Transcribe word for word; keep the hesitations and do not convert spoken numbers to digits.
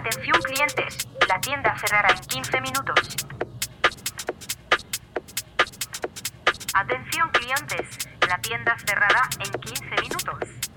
Atención clientes, la tienda cerrará en quince minutos. Atención clientes, la tienda cerrará en quince minutos.